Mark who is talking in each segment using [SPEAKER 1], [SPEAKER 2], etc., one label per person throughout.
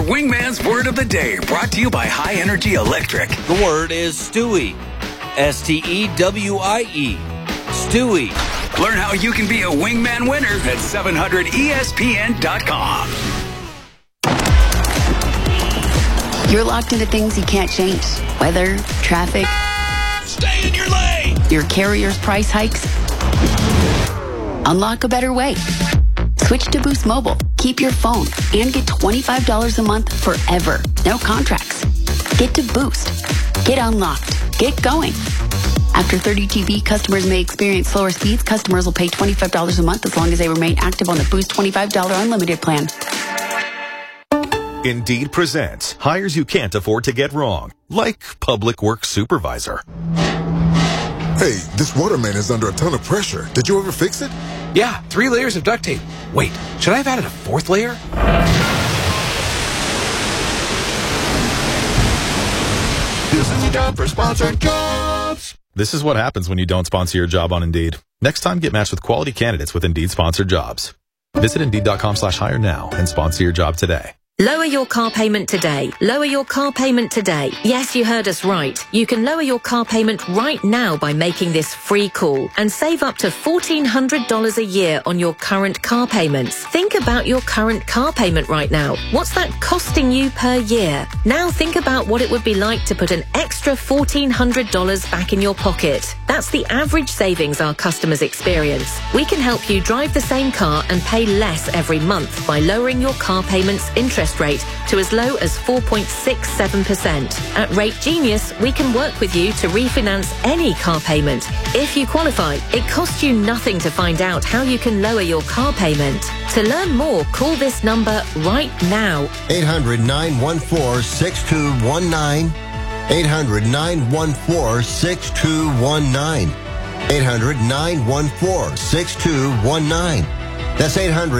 [SPEAKER 1] Wingman's Word of the Day, brought to you by High Energy Electric.
[SPEAKER 2] The word is Stewie. S-T-E-W-I-E. Stewie.
[SPEAKER 1] Learn how you can be a Wingman winner at 700ESPN.com.
[SPEAKER 3] You're locked into things you can't change. Weather, traffic.
[SPEAKER 1] Stay in your lane.
[SPEAKER 3] Your carrier's price hikes. Unlock a better way. Switch to Boost Mobile. Keep your phone and get $25 a month forever. No contracts. Get to Boost. Get unlocked. Get going. After 30 GB, customers may experience slower speeds. Customers will pay $25 a month as long as they remain active on the Boost $25 unlimited plan.
[SPEAKER 4] Indeed presents hires you can't afford to get wrong, like public works supervisor.
[SPEAKER 5] Hey, this water main is under a ton of pressure. Did you ever fix it?
[SPEAKER 6] Yeah, 3 layers of duct tape. Wait, should I have added a 4th layer?
[SPEAKER 5] This is a job for Sponsored Jobs.
[SPEAKER 4] This is what happens when you don't sponsor your job on Indeed. Next time, get matched with quality candidates with Indeed sponsored jobs. Visit Indeed.com/hire now and sponsor your job today.
[SPEAKER 7] Lower your car payment today. Lower your car payment today. Yes, you heard us right. You can lower your car payment right now by making this free call and save up to $1,400 a year on your current car payments. Think about your current car payment right now. What's that costing you per year? Now think about what it would be like to put an extra $1,400 back in your pocket. That's the average savings our customers experience. We can help you drive the same car and pay less every month by lowering your car payment's interest rate to as low as 4.67%. At Rate Genius, we can work with you to refinance any car payment. If you qualify, it costs you nothing to find out how you can lower your car payment. To learn more, call this number right now.
[SPEAKER 8] 800-914-6219. 800-914-6219. 800-914-6219. That's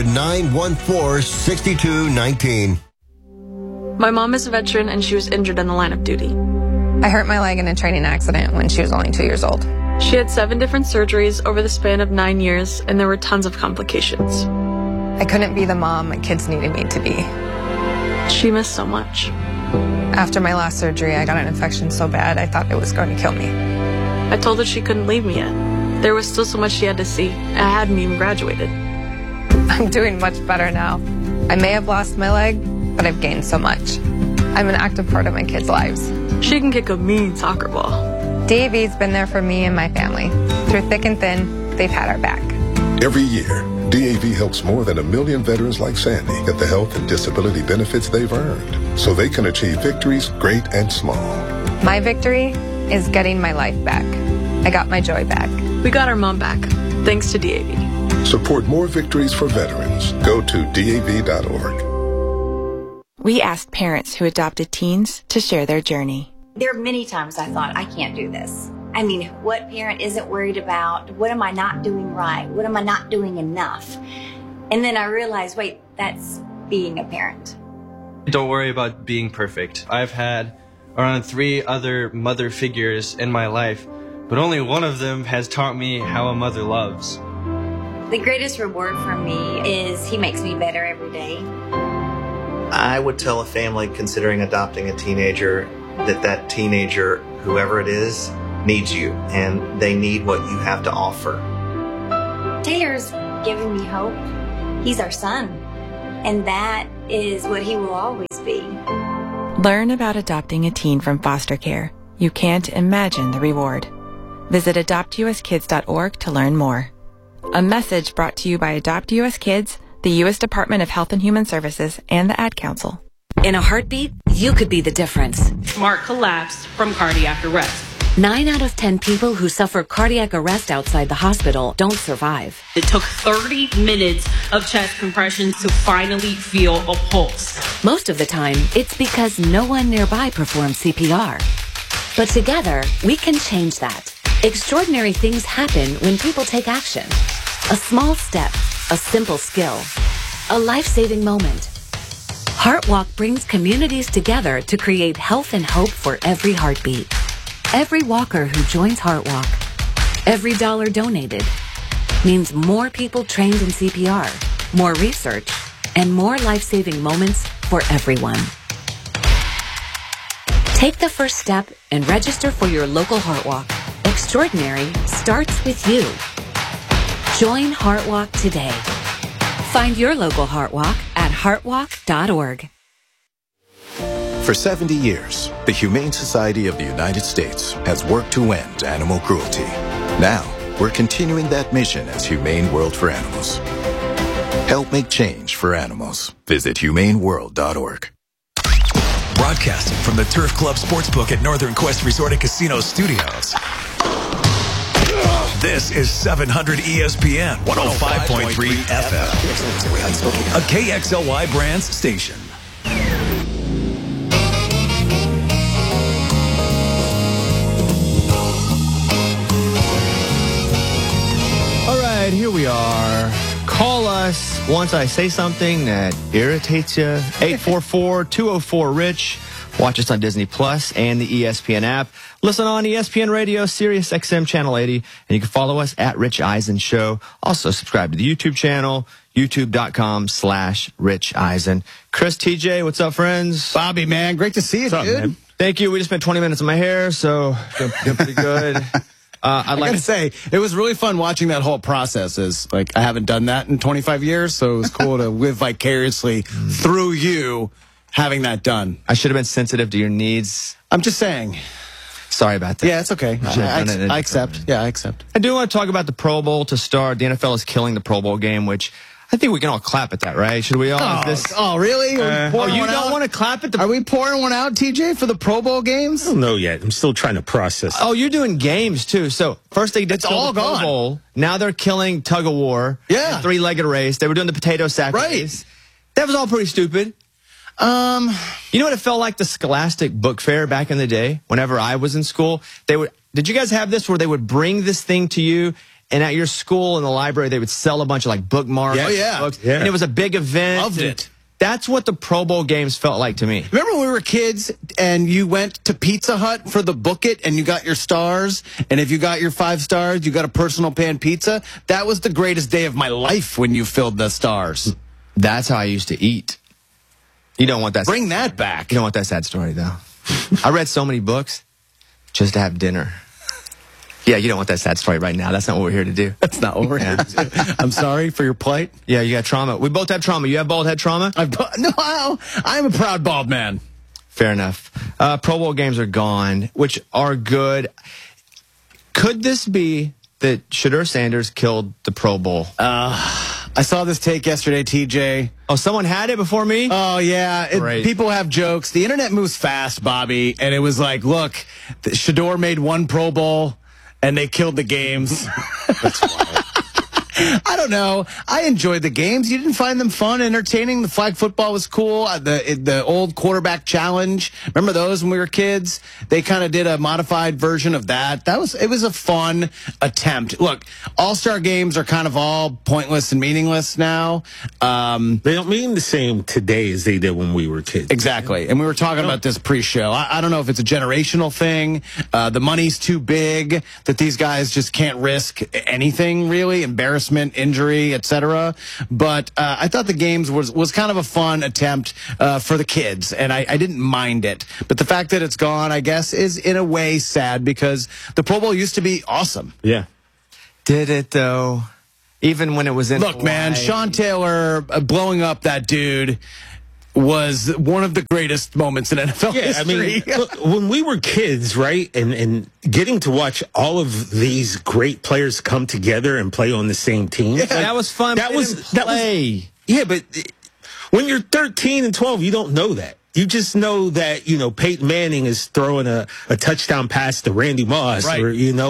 [SPEAKER 8] 800-914-6219.
[SPEAKER 9] My mom is a veteran and she was injured in the line of duty.
[SPEAKER 10] I hurt my leg in a training accident when she was only 2 years old.
[SPEAKER 9] She had 7 different surgeries over the span of 9 years, and there were tons of complications.
[SPEAKER 10] I couldn't be the mom my kids needed me to be.
[SPEAKER 9] She missed so much.
[SPEAKER 10] After my last surgery, I got an infection so bad I thought it was going to kill me.
[SPEAKER 9] I told her she couldn't leave me yet. There was still so much she had to see. I hadn't even graduated.
[SPEAKER 10] I'm doing much better now. I may have lost my leg, but I've gained so much. I'm an active part of my kids' lives.
[SPEAKER 9] She can kick a mean soccer ball.
[SPEAKER 10] DAV's been there for me and my family. Through thick and thin, they've had our back.
[SPEAKER 5] Every year, DAV helps more than 1 million veterans like Sandy get the health and disability benefits they've earned so they can achieve victories great and small.
[SPEAKER 10] My victory is getting my life back. I got my joy back.
[SPEAKER 9] We got our mom back, thanks to DAV.
[SPEAKER 5] Support more victories for veterans. Go to DAV.org.
[SPEAKER 11] We asked parents who adopted teens to share their journey.
[SPEAKER 12] There are many times I thought, I can't do this. I mean, what parent isn't worried about, what am I not doing right? What am I not doing enough? And then I realized, wait, that's being a parent.
[SPEAKER 13] Don't worry about being perfect. I've had around 3 other mother figures in my life, but only one of them has taught me how a mother loves.
[SPEAKER 12] The greatest reward for me is he makes me better every day.
[SPEAKER 14] I would tell a family considering adopting a teenager that teenager, whoever it is, needs you, and they need what you have to offer.
[SPEAKER 12] Taylor's giving me hope. He's our son, and that is what he will always be.
[SPEAKER 11] Learn about adopting a teen from foster care. You can't imagine the reward. Visit adoptuskids.org to learn more. A message brought to you by Adopt US Kids, the U.S. Department of Health and Human Services, and the Ad Council.
[SPEAKER 15] In a heartbeat, you could be the difference.
[SPEAKER 16] Mark collapsed from cardiac arrest.
[SPEAKER 15] 9 out of 10 people who suffer cardiac arrest outside the hospital don't survive.
[SPEAKER 16] It took 30 minutes of chest compressions to finally feel a pulse.
[SPEAKER 15] Most of the time, it's because no one nearby performed CPR. But together, we can change that. Extraordinary things happen when people take action. A small step, a simple skill, a life-saving moment. HeartWalk brings communities together to create health and hope for every heartbeat. Every walker who joins HeartWalk, every dollar donated, means more people trained in CPR, more research, and more life-saving moments for everyone. Take the first step and register for your local Heart Walk. Extraordinary starts with you. Join Heart Walk today. Find your local Heart Walk at heartwalk.org.
[SPEAKER 17] For 70 years, the Humane Society of the United States has worked to end animal cruelty. Now, we're continuing that mission as Humane World for Animals. Help make change for animals. Visit humaneworld.org.
[SPEAKER 1] Broadcasting from the Turf Club Sportsbook at Northern Quest Resort and Casino Studios. This is 700 ESPN 105.3 FM, a KXLY Brands station.
[SPEAKER 18] All right, here we are. Call us once I say something that irritates you. 844-204-RICH. Watch us on Disney Plus and the ESPN app. Listen on ESPN Radio, Sirius XM Channel 80. And you can follow us at Rich Eisen Show. Also subscribe to the YouTube channel, youtube.com/Rich Eisen. Chris, TJ, what's up, friends?
[SPEAKER 19] Bobby, man, great to see you, dude.
[SPEAKER 18] Man? Thank you. We just spent 20 minutes on my hair, so doing pretty good.
[SPEAKER 19] I gotta say, it was really fun watching that whole process. I haven't done that in 25 years, so it was cool to live vicariously through you having that done.
[SPEAKER 18] I should have been sensitive to your needs.
[SPEAKER 19] I'm just saying.
[SPEAKER 18] Sorry about that.
[SPEAKER 19] Yeah, it's okay. I accept. Yeah, I accept.
[SPEAKER 18] I do want to talk about the Pro Bowl to start. The NFL is killing the Pro Bowl game, which I think we can all clap at that, right? Should we all?
[SPEAKER 19] Oh, really?
[SPEAKER 18] You don't want to clap at the...
[SPEAKER 19] Are we pouring one out, TJ, for the Pro Bowl games?
[SPEAKER 20] I don't know yet. I'm still trying to process.
[SPEAKER 18] Oh, you're doing games, too. So, first they did the Pro Bowl. Now they're killing tug of war.
[SPEAKER 19] Yeah.
[SPEAKER 18] The three-legged race. They were doing the potato sack race. That was all pretty stupid. You know what it felt like? The Scholastic Book Fair back in the day, whenever I was in school. Did you guys have this where they would bring this thing to you, and at your school in the library, they would sell a bunch of bookmarks. Books, and it was a big event.
[SPEAKER 19] Loved it.
[SPEAKER 18] That's what the Pro Bowl games felt like to me.
[SPEAKER 19] Remember when we were kids and you went to Pizza Hut for the Book It and you got your stars? And if you got your 5 stars, you got a personal pan pizza? That was the greatest day of my life when you filled the stars.
[SPEAKER 18] That's how I used to eat. You don't want that.
[SPEAKER 19] Bring that back.
[SPEAKER 18] You don't want that sad story, though. I read so many books just to have dinner. Yeah, you don't want that sad story right now. That's not what we're here to do.
[SPEAKER 19] That's not what we're here to do. I'm sorry for your plight.
[SPEAKER 18] Yeah, you got trauma. We both have trauma. You have bald head trauma?
[SPEAKER 19] No, I'm a proud bald man.
[SPEAKER 18] Fair enough. Pro Bowl games are gone, which are good. Could this be that Shedeur Sanders killed the Pro Bowl?
[SPEAKER 19] I saw this take yesterday, TJ.
[SPEAKER 18] Oh, someone had it before me?
[SPEAKER 19] Oh, yeah. People have jokes. The internet moves fast, Bobby. And it was like, look, Shedeur made 1 Pro Bowl, and they killed the games. That's wild. I don't know. I enjoyed the games. You didn't find them fun, entertaining? The flag football was cool. The old quarterback challenge. Remember those when we were kids? They kind of did a modified version of that. It was a fun attempt. Look, all-star games are kind of all pointless and meaningless now.
[SPEAKER 20] They don't mean the same today as they did when we were kids.
[SPEAKER 19] Exactly. And we were talking about this pre-show. I don't know if it's a generational thing. The money's too big that these guys just can't risk anything, really. Embarrassment, injury, etc. But I thought the games was kind of a fun attempt for the kids, and I didn't mind it. But the fact that it's gone, I guess, is in a way sad because the Pro Bowl used to be awesome.
[SPEAKER 20] Yeah.
[SPEAKER 18] Did it, though? Even when it was in
[SPEAKER 19] Look,
[SPEAKER 18] Hawaii.
[SPEAKER 19] man, Sean Taylor blowing up that dude was one of the greatest moments in NFL history.
[SPEAKER 20] I mean, look, when we were kids, right, and getting to watch all of these great players come together and play on the same team.
[SPEAKER 18] Yeah, that was fun. That was
[SPEAKER 20] yeah, but when you're 13 and 12, you don't know that. You just know that, Peyton Manning is throwing a touchdown pass to Randy Moss.
[SPEAKER 19] Right.
[SPEAKER 20] Or,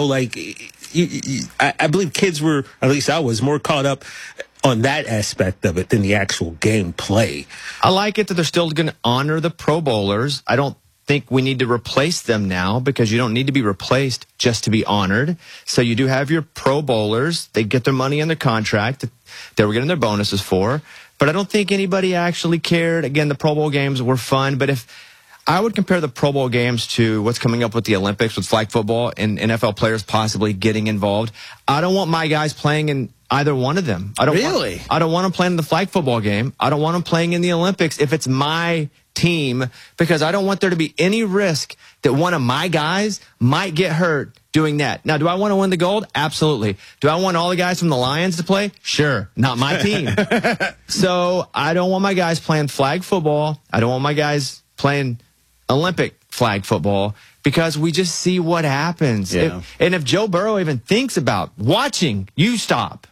[SPEAKER 20] I believe kids were, at least I was, more caught up on that aspect of it than the actual game play.
[SPEAKER 18] I like it that they're still going to honor the Pro Bowlers. I don't think we need to replace them now because you don't need to be replaced just to be honored. So you do have your Pro Bowlers. They get their money in their contract that they were getting their bonuses for. But I don't think anybody actually cared. Again, the Pro Bowl games were fun. But if I would compare the Pro Bowl games to what's coming up with the Olympics with flag football and NFL players possibly getting involved, I don't want my guys playing in either one of them. I don't want them playing in the flag football game. I don't want them playing in the Olympics if it's my team, because I don't want there to be any risk that one of my guys might get hurt doing that. Now, do I want to win the gold? Absolutely. Do I want all the guys from the Lions to play? Sure. Not my team. So I don't want my guys playing flag football. I don't want my guys playing Olympic flag football, because we just see what happens.
[SPEAKER 19] Yeah.
[SPEAKER 18] And if Joe Burrow even thinks about watching, you stop.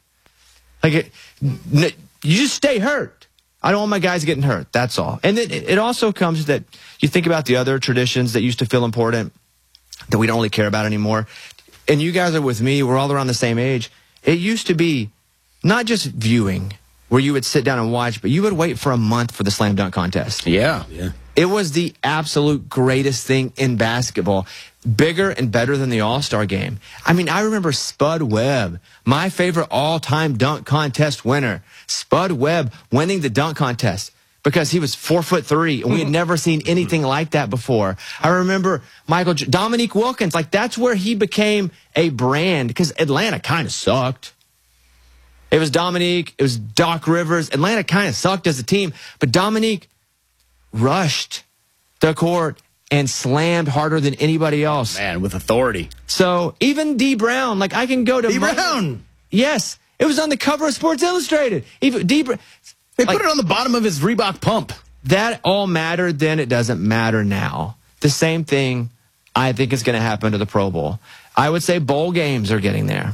[SPEAKER 18] You just stay hurt. I don't want my guys getting hurt. That's all. And it also comes that you think about the other traditions that used to feel important that we don't really care about anymore. And you guys are with me. We're all around the same age. It used to be not just viewing where you would sit down and watch, but you would wait for a month for the slam dunk contest.
[SPEAKER 19] Yeah.
[SPEAKER 18] It was the absolute greatest thing in basketball. Bigger and better than the All-Star game. I mean, I remember Spud Webb, my favorite all-time dunk contest winner. Spud Webb winning the dunk contest because he was 4'3", and we had never seen anything like that before. I remember Dominique Wilkins, that's where he became a brand, because Atlanta kind of sucked. It was Dominique, it was Doc Rivers. Atlanta kind of sucked as a team, but Dominique rushed the court and slammed harder than anybody else.
[SPEAKER 19] Man, with authority.
[SPEAKER 18] So even D. Brown, I can go to
[SPEAKER 19] D. Brown.
[SPEAKER 18] Yes, it was on the cover of Sports Illustrated. Even D. Brown.
[SPEAKER 19] They put it on the bottom of his Reebok pump.
[SPEAKER 18] That all mattered then. It doesn't matter now. The same thing, I think, is going to happen to the Pro Bowl. I would say bowl games are getting there.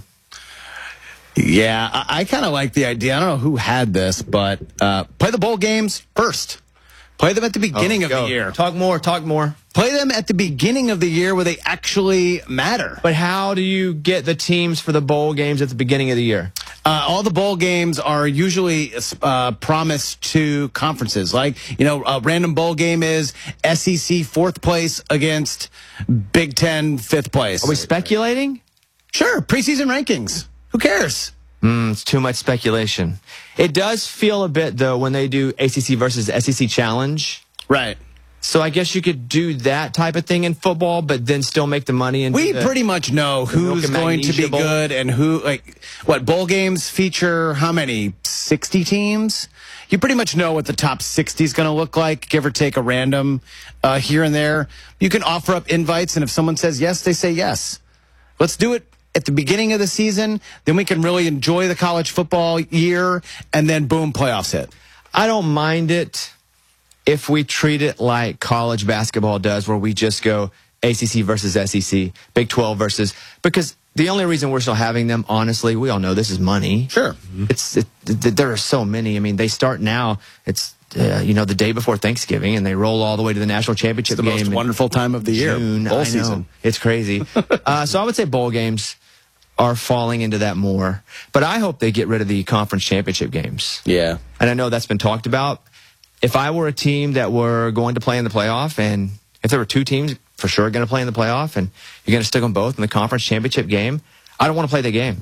[SPEAKER 19] Yeah, I kind of like the idea. I don't know who had this, but play the bowl games first. Play them at the beginning of the year.
[SPEAKER 18] Talk more.
[SPEAKER 19] Play them at the beginning of the year where they actually matter.
[SPEAKER 18] But how do you get the teams for the bowl games at the beginning of the year?
[SPEAKER 19] All the bowl games are usually promised to conferences. A random bowl game is SEC 4th place against Big Ten 5th place.
[SPEAKER 18] Are we speculating?
[SPEAKER 19] Sure. Preseason rankings. Who cares?
[SPEAKER 18] It's too much speculation. It does feel a bit, though, when they do ACC versus SEC challenge.
[SPEAKER 19] Right.
[SPEAKER 18] So I guess you could do that type of thing in football, but then still make the money. And
[SPEAKER 19] we pretty much know who's going to be good and who, what bowl games feature how many? 60 teams? You pretty much know what the top 60 is going to look like, give or take a random here and there. You can offer up invites, and if someone says yes, they say yes. Let's do it at the beginning of the season, then we can really enjoy the college football year, and then boom, playoffs hit.
[SPEAKER 18] I don't mind it if we treat it like college basketball does, where we just go ACC versus SEC, Big 12 versus, because the only reason we're still having them, honestly, we all know this is money.
[SPEAKER 19] Sure.
[SPEAKER 18] There are so many. I mean, they start now, it's the day before Thanksgiving, and they roll all the way to the national championship game.
[SPEAKER 19] It's the most wonderful time of the year.
[SPEAKER 18] Bowl season. It's crazy. So I would say bowl games are falling into that more. But I hope they get rid of the conference championship games.
[SPEAKER 19] Yeah.
[SPEAKER 18] And I know that's been talked about. If I were a team that were going to play in the playoff, and if there were two teams for sure going to play in the playoff, and you're going to stick them both in the conference championship game, I don't want to play the game.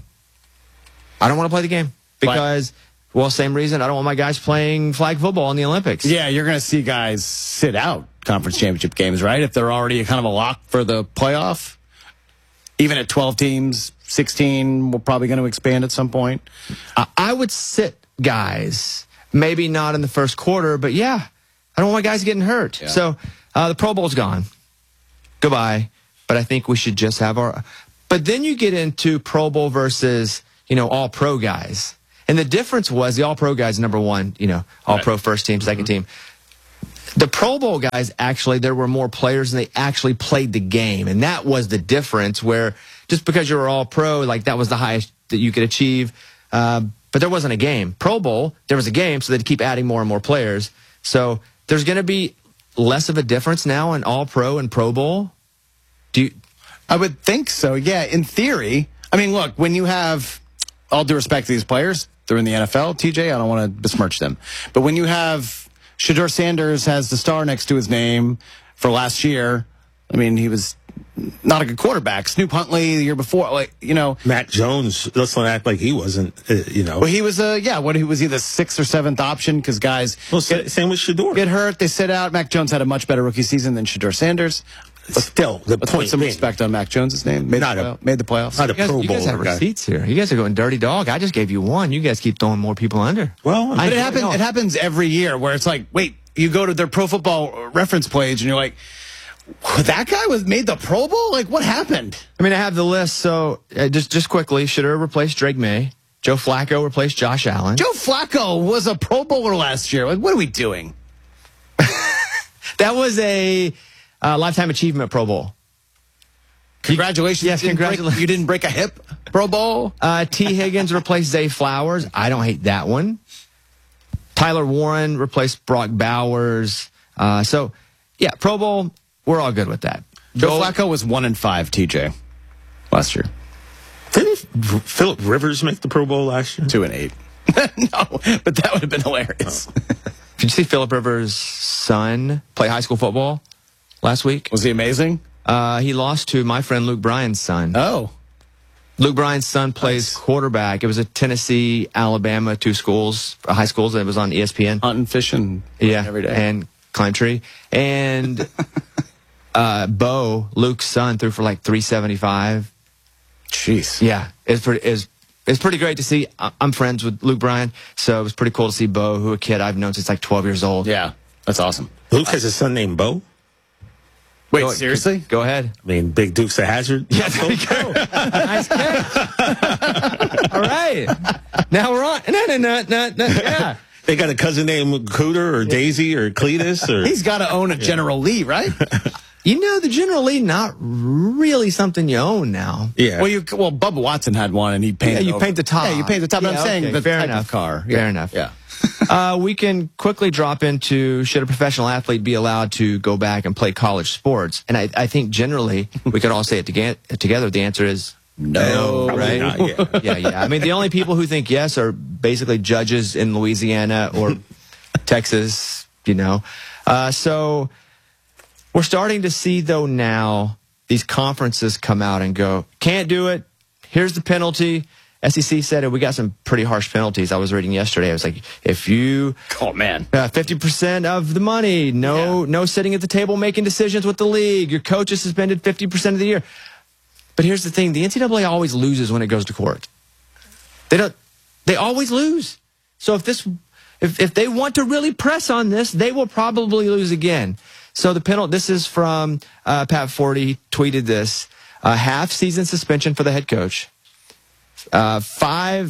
[SPEAKER 18] I don't want to play the game. Because, well, same reason, I don't want my guys playing flag football in the Olympics.
[SPEAKER 19] Yeah, you're going to see guys sit out conference championship games, right? If they're already kind of a lock for the playoff. Even at 12 teams, 16, we're probably going to expand at some point.
[SPEAKER 18] I would sit guys, maybe not in the first quarter, but yeah, I don't want my guys getting hurt. Yeah. So the Pro Bowl's gone. Goodbye. But I think we should just have our... But then you get into Pro Bowl versus, all pro guys. And the difference was the all pro guys, number one, all pro first team, second team. The Pro Bowl guys, actually, there were more players and they actually played the game. And that was the difference, where just because you were all pro, that was the highest that you could achieve. But there wasn't a game. Pro Bowl, there was a game, so they'd keep adding more and more players. So there's going to be less of a difference now in all pro and Pro Bowl.
[SPEAKER 19] I would think so, yeah, in theory. I mean, look, when you have, all due respect to these players, they're in the NFL, TJ, I don't want to besmirch them. But when you have Shedeur Sanders has the star next to his name for last year. I mean, he was not a good quarterback. Snoop Huntley the year before,
[SPEAKER 20] Matt Jones, let's not act like he wasn't,
[SPEAKER 19] Well, he was, he was either 6th or 7th option because guys.
[SPEAKER 20] Well, same with Shedeur.
[SPEAKER 19] Get hurt, they sit out. Mac Jones had a much better rookie season than Shedeur Sanders.
[SPEAKER 20] Still,
[SPEAKER 19] let's put some respect on Mac Jones' name. Made the playoffs.
[SPEAKER 20] Not a Pro Bowler.
[SPEAKER 18] You guys have
[SPEAKER 20] guy.
[SPEAKER 18] receipts here. You guys are going dirty dog. I just gave you one. You guys keep throwing more people under.
[SPEAKER 20] Well,
[SPEAKER 19] but it happens every year where it's like, wait, you go to their Pro Football Reference page and you're like, that guy made the Pro Bowl? Like, what happened?
[SPEAKER 18] I mean, I have the list. So just quickly, Shedeur replaced Drake May. Joe Flacco replaced Josh Allen.
[SPEAKER 19] Joe Flacco was a Pro Bowler last year. Like, what are we doing?
[SPEAKER 18] That was a Lifetime Achievement Pro Bowl.
[SPEAKER 19] Congratulations.
[SPEAKER 18] Yes, congratulations.
[SPEAKER 19] You didn't break a hip Pro Bowl?
[SPEAKER 18] T. Higgins replaced Zay Flowers. I don't hate that one. Tyler Warren replaced Brock Bowers. So, yeah, Pro Bowl, we're all good with that.
[SPEAKER 19] Joe Flacco was 1-5, TJ, last year.
[SPEAKER 20] Didn't Phillip Rivers make the Pro Bowl last year?
[SPEAKER 19] 2-8. No, but that would have been hilarious.
[SPEAKER 18] Did you see Phillip Rivers' son play high school football last week?
[SPEAKER 19] Was he amazing?
[SPEAKER 18] He lost to my friend Luke Bryan's son.
[SPEAKER 19] Oh.
[SPEAKER 18] Luke Bryan's son plays quarterback. It was a Tennessee, Alabama, two schools, high schools, and it was on ESPN.
[SPEAKER 19] Hunting, fishing, every day.
[SPEAKER 18] And climb tree. And Bo, Luke's son, threw for like 375.
[SPEAKER 19] Jeez.
[SPEAKER 18] Yeah, it's pretty great to see. I'm friends with Luke Bryan, so it was pretty cool to see Bo, who a kid I've known since like 12 years old.
[SPEAKER 19] Yeah, that's awesome.
[SPEAKER 20] Luke has a son named Bo?
[SPEAKER 19] Wait, seriously?
[SPEAKER 18] Go ahead.
[SPEAKER 20] I mean, Big Dukes of Hazzard?
[SPEAKER 18] Yeah, there you go. Nice catch. All right. Now we're on. Yeah.
[SPEAKER 20] They got a cousin named Cooter or Daisy or Cletus? Or
[SPEAKER 19] He's got to own a General Lee, right?
[SPEAKER 18] You know, the General Lee, not really something you own now.
[SPEAKER 20] Yeah.
[SPEAKER 19] Well, Bubba Watson had one, and he painted.
[SPEAKER 18] Yeah, you paint the top.
[SPEAKER 19] Yeah, you paint the top.
[SPEAKER 18] Yeah,
[SPEAKER 19] I'm saying the
[SPEAKER 18] fair
[SPEAKER 19] type
[SPEAKER 18] enough.
[SPEAKER 19] of car.
[SPEAKER 18] Fair enough.
[SPEAKER 19] Yeah.
[SPEAKER 18] We can quickly drop into, should a professional athlete be allowed to go back and play college sports? And I think generally we could all say it together. The answer is no, right?
[SPEAKER 20] Not,
[SPEAKER 18] Yeah. I mean, the only people who think yes are basically judges in Louisiana or Texas, So we're starting to see, though, now these conferences come out and go, can't do it. Here's the penalty. SEC said it. We got some pretty harsh penalties. I was reading yesterday. It was like, if you 50% of the money, no sitting at the table making decisions with the league. Your coach is suspended 50% of the year. But here's the thing: the NCAA always loses when it goes to court. They always lose. So if they want to really press on this, they will probably lose again. So the penalty. This is from Pat Forty. Tweeted this: half season suspension for the head coach. The fine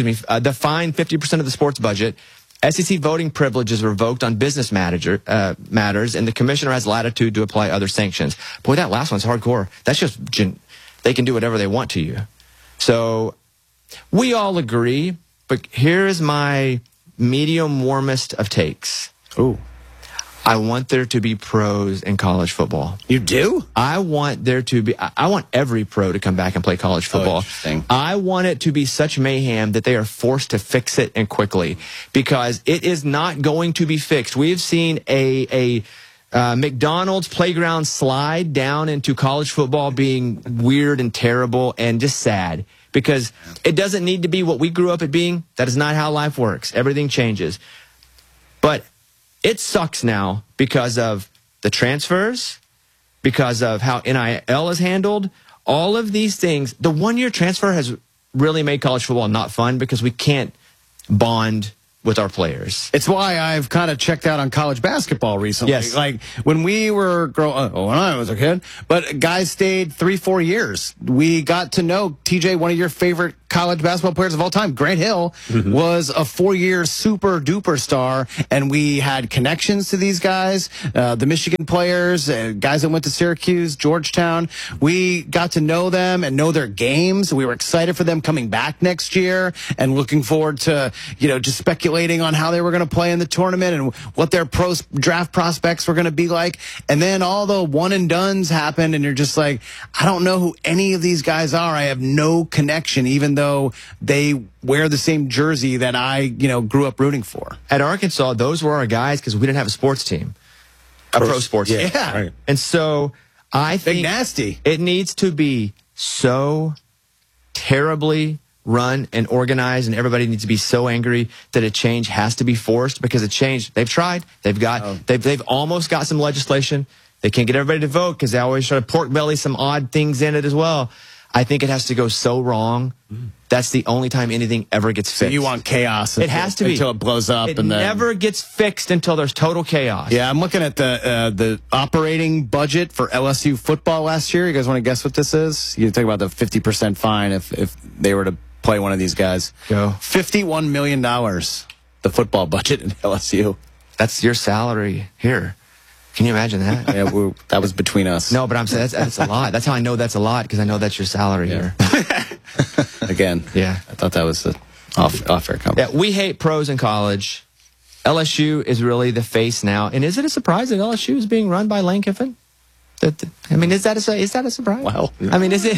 [SPEAKER 18] 50% of the sports budget. SEC voting privilege is revoked on business matters, and the commissioner has latitude to apply other sanctions. Boy, that last one's hardcore. That's just they can do whatever they want to you. So we all agree, but here's my medium warmest of takes.
[SPEAKER 19] Ooh.
[SPEAKER 18] I want there to be pros in college football.
[SPEAKER 19] You do?
[SPEAKER 18] I want every pro to come back and play college football.
[SPEAKER 19] Interesting.
[SPEAKER 18] I want it to be such mayhem that they are forced to fix it and quickly, because it is not going to be fixed. We have seen a McDonald's playground slide down into college football being weird and terrible and just sad, because it doesn't need to be what we grew up at being. That is not how life works. Everything changes. But it sucks now because of the transfers, because of how NIL is handled, all of these things. The one-year transfer has really made college football not fun because we can't bond with our players.
[SPEAKER 19] It's why I've kind of checked out on college basketball recently.
[SPEAKER 18] Yes.
[SPEAKER 19] Like when we were when I was a kid, but guys stayed 3-4 years. We got to know TJ, one of your favorite college basketball players of all time, Grant Hill, was a 4-year super duper star, and we had connections to these guys, the Michigan players, guys that went to Syracuse, Georgetown. We got to know them and know their games. We were excited for them coming back next year and looking forward to, just speculating on how they were going to play in the tournament and what their draft prospects were going to be like. And then all the one and dones happened, and you're just like, I don't know who any of these guys are. I have no connection, even though they wear the same jersey that I, grew up rooting for.
[SPEAKER 18] At Arkansas, those were our guys because we didn't have a sports team, a pro sports team.
[SPEAKER 19] Yeah.
[SPEAKER 20] Right.
[SPEAKER 18] And so I think
[SPEAKER 19] Big nasty.
[SPEAKER 18] It needs to be so terribly run and organized, and everybody needs to be so angry that a change has to be forced, because a change, they've tried, they've almost got some legislation. They can't get everybody to vote because they always try to pork belly some odd things in it as well. I think it has to go so wrong. That's the only time anything ever gets fixed.
[SPEAKER 19] So you want chaos.
[SPEAKER 18] It has to be.
[SPEAKER 19] Until it blows up.
[SPEAKER 18] It never gets fixed until there's total chaos.
[SPEAKER 19] Yeah, I'm looking at the operating budget for LSU football last year. You guys want to guess what this is? You talk about the 50% fine if they were to play one of these guys.
[SPEAKER 18] Go.
[SPEAKER 19] $51 million, the football budget in LSU.
[SPEAKER 18] That's your salary here. Can you imagine that?
[SPEAKER 19] Yeah, that was between us.
[SPEAKER 18] No, but I'm saying that's a lot. That's how I know that's a lot, because I know that's your salary here.
[SPEAKER 19] Again,
[SPEAKER 18] yeah.
[SPEAKER 19] I thought that was off-air comment.
[SPEAKER 18] Yeah, we hate pros in college. LSU is really the face now. And is it a surprise that LSU is being run by Lane Kiffin? I mean, is that a surprise?
[SPEAKER 19] Well,
[SPEAKER 18] I mean, is it?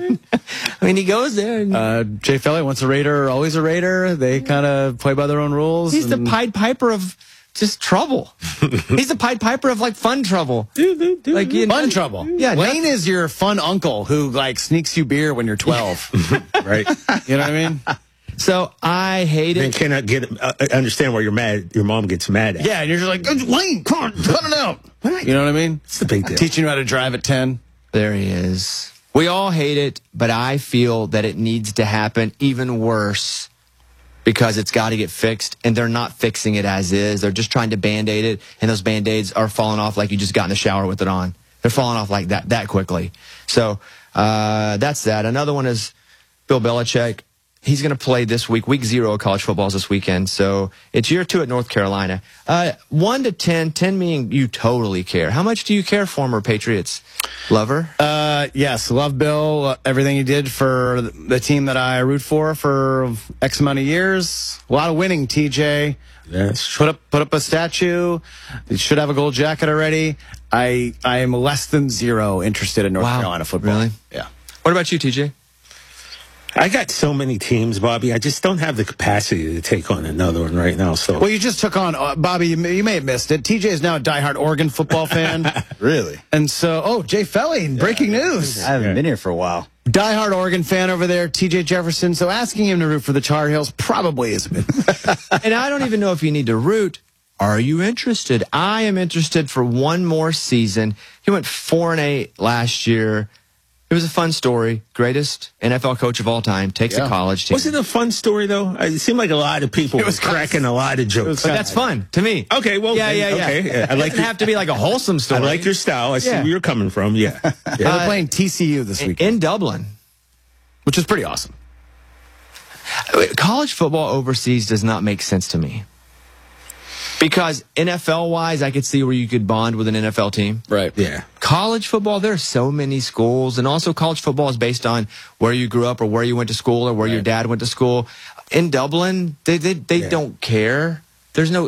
[SPEAKER 18] I mean, he goes there. And,
[SPEAKER 19] Jay Felly, once a Raider, always a Raider. They kind of play by their own rules.
[SPEAKER 18] He's the Pied Piper of just trouble. He's the Pied Piper of like fun trouble.
[SPEAKER 19] Like fun trouble.
[SPEAKER 18] Yeah,
[SPEAKER 19] Lane is your fun uncle who like sneaks you beer when you're 12.
[SPEAKER 20] Right.
[SPEAKER 19] You know what I mean?
[SPEAKER 18] So I hate
[SPEAKER 20] Then
[SPEAKER 18] it.
[SPEAKER 20] cannot understand why you're mad. Your mom gets mad at.
[SPEAKER 19] Yeah, and you're just like, Lane, come on, cut it out. You know what I mean?
[SPEAKER 20] It's the big deal.
[SPEAKER 19] Teaching you how to drive at 10.
[SPEAKER 18] There he is. We all hate it, but I feel that it needs to happen even worse, because it's got to get fixed, and they're not fixing it as is. They're just trying to Band-Aid it, and those Band-Aids are falling off like you just got in the shower with it on. They're falling off like that quickly. So that's that. Another one is Bill Belichick. He's going to play this week. Week 0 of college football is this weekend. So it's year 2 at North Carolina. 1 to 10, 10 meaning you totally care. How much do you care, former Patriots lover?
[SPEAKER 19] Yes, love Bill. Everything he did for the team that I root for X amount of years. A lot of winning, TJ.
[SPEAKER 20] Yes.
[SPEAKER 19] Put up a statue. He should have a gold jacket already. I am less than 0 interested in North Carolina football.
[SPEAKER 18] Really?
[SPEAKER 19] Yeah.
[SPEAKER 18] What about you, TJ?
[SPEAKER 20] I got so many teams, Bobby. I just don't have the capacity to take on another one right now. So,
[SPEAKER 19] well, you just took on Bobby. You may have missed it. TJ is now a diehard Oregon football fan.
[SPEAKER 8] Really?
[SPEAKER 19] And so, Jay Felly, breaking news.
[SPEAKER 8] I haven't been here for a while.
[SPEAKER 19] Diehard Oregon fan over there, TJ Jefferson. So asking him to root for the Tar Heels probably isn't it.
[SPEAKER 18] And I don't even know if you need to root. Are you interested? I am interested for one more season. He went 4-8 last year. It was a fun story. Greatest NFL coach of all time. Takes a college team.
[SPEAKER 20] Was it a fun story, though? It seemed like a lot of people were cracking a lot of jokes.
[SPEAKER 18] But that's fun to me.
[SPEAKER 20] Okay, well,
[SPEAKER 18] yeah.
[SPEAKER 20] Okay.
[SPEAKER 18] It doesn't have to be like a wholesome story.
[SPEAKER 20] I like your style. I see where you're coming from. Yeah.
[SPEAKER 19] They're playing TCU this weekend.
[SPEAKER 18] In Dublin.
[SPEAKER 19] Which is pretty awesome.
[SPEAKER 18] College football overseas does not make sense to me. Because NFL-wise, I could see where you could bond with an NFL team.
[SPEAKER 19] Right.
[SPEAKER 20] Yeah.
[SPEAKER 18] College football, there are so many schools. And also college football is based on where you grew up or where you went to school or where your dad went to school. In Dublin, they don't care. There's no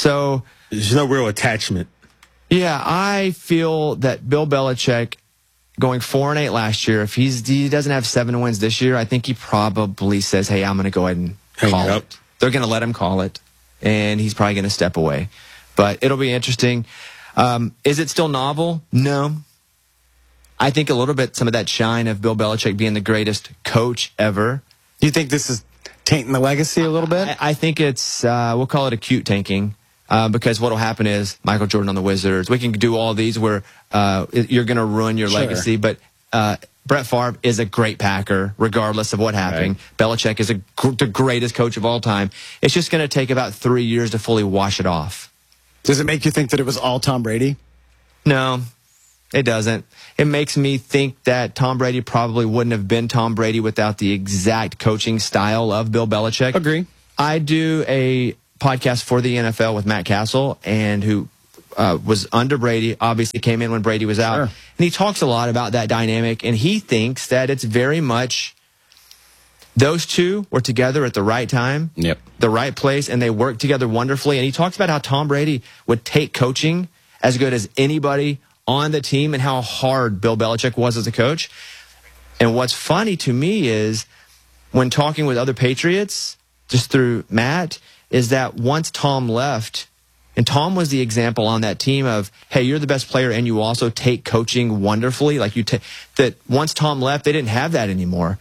[SPEAKER 20] real attachment.
[SPEAKER 18] Yeah, I feel that Bill Belichick going 4-8 last year, if he doesn't have 7 wins this year, I think he probably says, hey, I'm going to go ahead and call it. They're going to let him call it. And he's probably going to step away. But it'll be interesting. Is it still novel? No. I think a little bit some of that shine of Bill Belichick being the greatest coach ever.
[SPEAKER 19] You think this is tainting the legacy a little bit?
[SPEAKER 18] I think it's, we'll call it acute tanking. Because what will happen is Michael Jordan on the Wizards. We can do all these where you're going to ruin your legacy. But Brett Favre is a great Packer, regardless of what happened. Right. Belichick is the greatest coach of all time. It's just going to take about 3 years to fully wash it off.
[SPEAKER 19] Does it make you think that it was all Tom Brady?
[SPEAKER 18] No, it doesn't. It makes me think that Tom Brady probably wouldn't have been Tom Brady without the exact coaching style of Bill Belichick.
[SPEAKER 19] Agree.
[SPEAKER 18] I do a podcast for the NFL with Matt Castle, and who was under Brady, obviously came in when Brady was out. Sure. And he talks a lot about that dynamic, and he thinks that it's very much those two were together at the right time, the right place, and they worked together wonderfully. And he talks about how Tom Brady would take coaching as good as anybody on the team and how hard Bill Belichick was as a coach. And what's funny to me is when talking with other Patriots, just through Matt, is that once Tom left, and Tom was the example on that team of, hey, you're the best player and you also take coaching wonderfully. Like that once Tom left, they didn't have that anymore.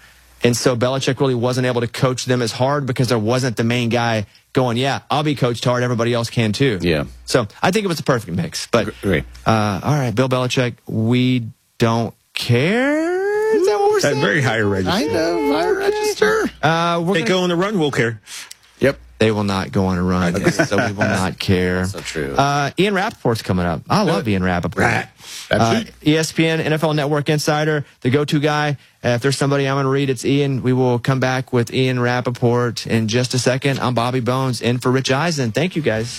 [SPEAKER 18] And so Belichick really wasn't able to coach them as hard because there wasn't the main guy going, yeah, I'll be coached hard. Everybody else can too.
[SPEAKER 19] Yeah.
[SPEAKER 18] So I think it was a perfect mix. But
[SPEAKER 19] great.
[SPEAKER 18] All right, Bill Belichick, we don't care. Is that what we're saying?
[SPEAKER 20] Very higher register.
[SPEAKER 19] I know, higher register.
[SPEAKER 20] They go on the run, we'll care.
[SPEAKER 19] Yep.
[SPEAKER 18] They will not go on a run, so we will not care.
[SPEAKER 19] So true.
[SPEAKER 18] Ian Rappaport's coming up. I love Ian Rappaport. ESPN, NFL Network Insider, the go-to guy. If there's somebody I'm going to read, it's Ian. We will come back with Ian Rappaport in just a second. I'm Bobby Bones, in for Rich Eisen. Thank you, guys.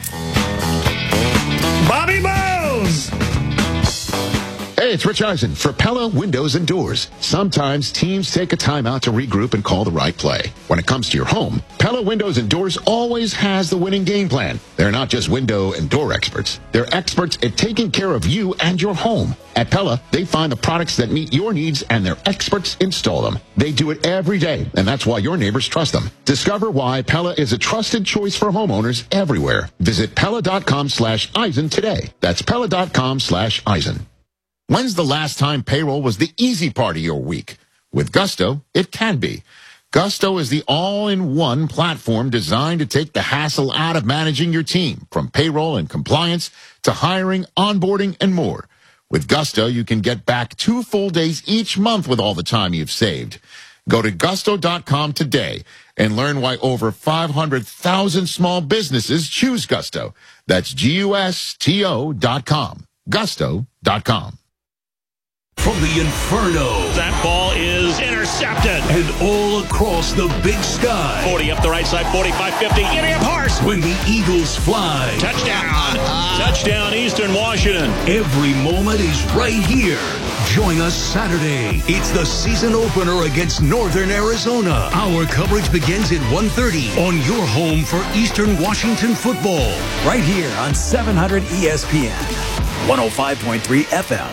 [SPEAKER 20] Bobby Bones!
[SPEAKER 21] Hey, it's Rich Eisen for Pella Windows and Doors. Sometimes teams take a timeout to regroup and call the right play. When it comes to your home, Pella Windows and Doors always has the winning game plan. They're not just window and door experts. They're experts at taking care of you and your home. At Pella, they find the products that meet your needs and their experts install them. They do it every day, and that's why your neighbors trust them. Discover why Pella is a trusted choice for homeowners everywhere. Visit Pella.com/Eisen today. That's Pella.com/Eisen. When's the last time payroll was the easy part of your week? With Gusto, it can be. Gusto is the all-in-one platform designed to take the hassle out of managing your team, from payroll and compliance to hiring, onboarding, and more. With Gusto, you can get back 2 full days each month with all the time you've saved. Go to Gusto.com today and learn why over 500,000 small businesses choose Gusto. That's Gusto.com. Gusto.com.
[SPEAKER 1] From the Inferno.
[SPEAKER 22] That ball is intercepted.
[SPEAKER 1] And all across the big sky.
[SPEAKER 22] 40 up the right side, 45, 50. Idiom horse.
[SPEAKER 1] When the Eagles fly.
[SPEAKER 22] Touchdown. Touchdown, Eastern Washington.
[SPEAKER 1] Every moment is right here. Join us Saturday. It's the season opener against Northern Arizona. Our coverage begins at 1:30 on your home for Eastern Washington football. Right here on 700 ESPN. 105.3 FM.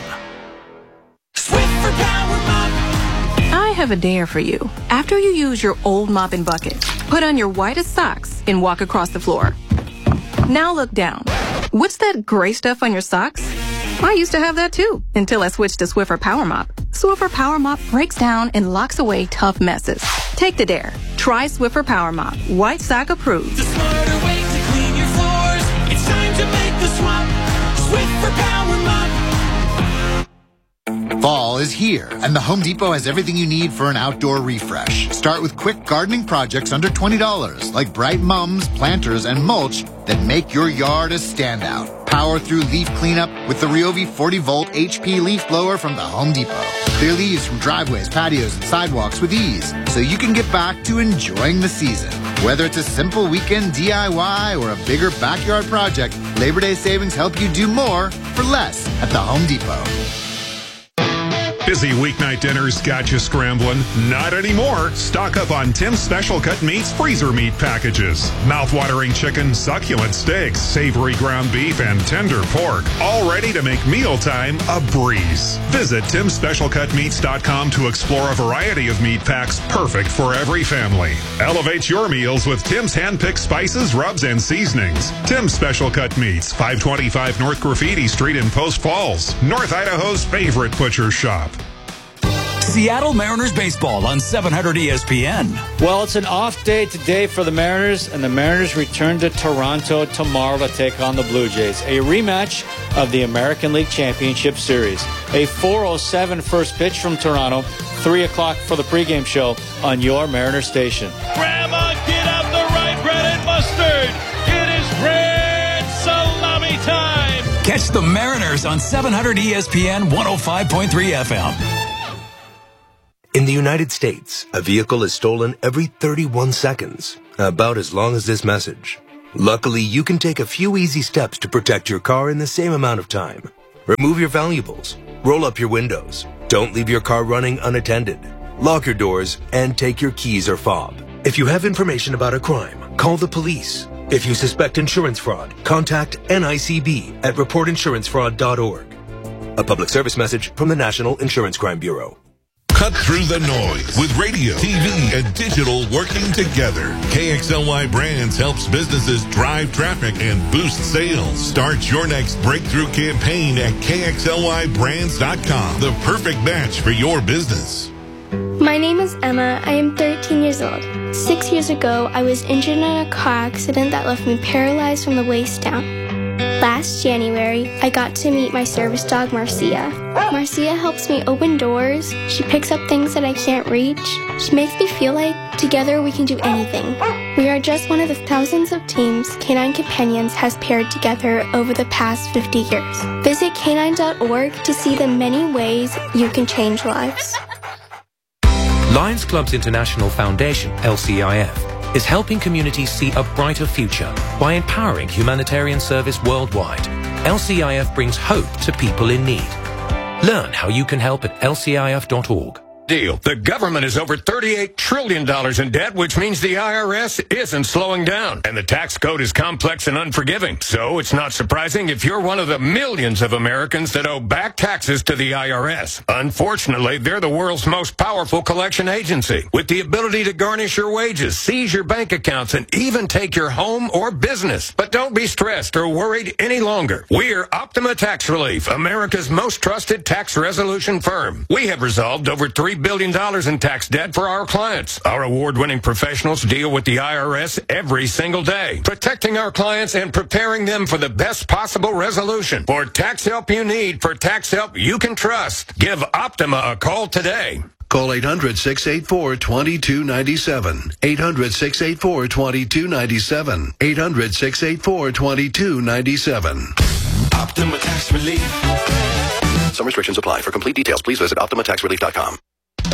[SPEAKER 23] I have a dare for you. After you use your old mop and bucket, put on your whitest socks and walk across the floor. Now look down. What's that gray stuff on your socks? I used to have that too, until I switched to Swiffer Power Mop. Swiffer Power Mop breaks down and locks away tough messes. Take the dare. Try Swiffer Power Mop. White sock approved.
[SPEAKER 24] The smarter way to clean your floors. It's time to make the swap. Swiffer Power Mop.
[SPEAKER 25] Fall is here, and the Home Depot has everything you need for an outdoor refresh. Start with quick gardening projects under $20, like bright mums, planters, and mulch that make your yard a standout. Power through leaf cleanup with the Ryobi 40-volt HP leaf blower from the Home Depot. Clear leaves from driveways, patios, and sidewalks with ease, so you can get back to enjoying the season. Whether it's a simple weekend DIY or a bigger backyard project, Labor Day savings help you do more for less at the Home Depot.
[SPEAKER 26] Busy weeknight dinners got you scrambling? Not anymore. Stock up on Tim's Special Cut Meats freezer meat packages. Mouth-watering chicken, succulent steaks, savory ground beef, and tender pork. All ready to make mealtime a breeze. Visit TimSpecialCutMeats.com to explore a variety of meat packs perfect for every family. Elevate your meals with Tim's hand-picked spices, rubs, and seasonings. Tim's Special Cut Meats, 525 North Graffiti Street in Post Falls, North Idaho's favorite butcher shop.
[SPEAKER 1] Seattle Mariners baseball on 700 ESPN.
[SPEAKER 27] Well, it's an off day today for the Mariners, and the Mariners return to Toronto tomorrow to take on the Blue Jays. A rematch of the American League Championship Series. A 4:07 first pitch from Toronto, 3 o'clock for the pregame show on your Mariner station.
[SPEAKER 22] Grandma, get out the rye bread and mustard. It is red salami time.
[SPEAKER 1] Catch the Mariners on 700 ESPN 105.3 FM.
[SPEAKER 28] In the United States, a vehicle is stolen every 31 seconds, about as long as this message. Luckily, you can take a few easy steps to protect your car in the same amount of time. Remove your valuables, roll up your windows, don't leave your car running unattended, lock your doors, and take your keys or fob. If you have information about a crime, call the police. If you suspect insurance fraud, contact NICB at reportinsurancefraud.org. A public service message from the National Insurance Crime Bureau.
[SPEAKER 29] Cut through the noise with radio, TV, and digital working together. KXLY Brands helps businesses drive traffic and boost sales. Start your next breakthrough campaign at KXLYBrands.com. The perfect match for your business.
[SPEAKER 2] My name is Emma. I am 13 years old. 6 years ago, I was injured in a car accident that left me paralyzed from the waist down. Last January, I got to meet my service dog, Marcia. Marcia helps me open doors. She picks up things that I can't reach. She makes me feel like together we can do anything. We are just one of the thousands of teams Canine Companions has paired together over the past 50 years. Visit canine.org to see the many ways you can change lives.
[SPEAKER 3] Lions Clubs International Foundation, LCIF, is helping communities see a brighter future by empowering humanitarian service worldwide. LCIF brings hope to people in need. Learn how you can help at lcif.org.
[SPEAKER 4] Deal. The government is over $38 trillion in debt, which means the IRS isn't slowing down. And the tax code is complex and unforgiving. So it's not surprising if you're one of the millions of Americans that owe back taxes to the IRS. Unfortunately, they're the world's most powerful collection agency, with the ability to garnish your wages, seize your bank accounts, and even take your home or business. But don't be stressed or worried any longer. We're Optima Tax Relief, America's most trusted tax resolution firm. We have resolved over $3 billion in tax debt for our clients. Our award-winning professionals deal with the IRS every single day, protecting our clients and preparing them for the best possible resolution. For tax help you need, for tax help you can trust, give Optima a call today.
[SPEAKER 1] Call 800-684-2297. 800-684-2297. 800-684-2297.
[SPEAKER 5] Optima Tax Relief.
[SPEAKER 6] Some restrictions apply. For complete details, please visit OptimaTaxRelief.com.